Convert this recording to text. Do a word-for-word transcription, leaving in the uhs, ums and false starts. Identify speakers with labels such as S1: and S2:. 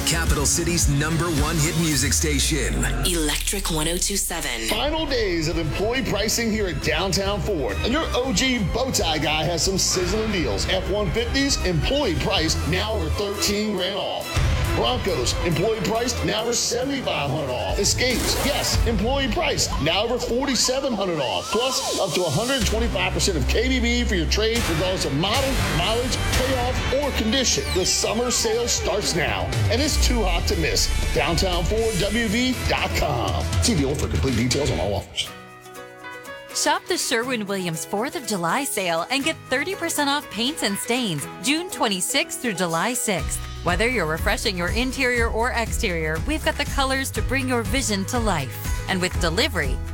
S1: Capital City's number one hit music station.
S2: Electric one oh two seven.
S3: Final days of employee pricing here at Downtown Ford. And your O G bow tie guy has some sizzling deals. F one fifties, employee priced, now over thirteen grand off. Broncos, employee priced, now over seventy-five hundred off. Escapes, yes, employee priced, now over forty-seven hundred off. Plus, up to one hundred twenty-five percent of K B B for your trade, regardless of model, mileage, payoff, or condition. The summer sale starts now, and it's too hot to miss. Downtown Ford W V dot com. See dealer for complete details on all offers.
S4: Shop the Sherwin-Williams fourth of July sale and get thirty percent off paints and stains June twenty-sixth through July sixth. Whether you're refreshing your interior or exterior, we've got the colors to bring your vision to life. And with delivery,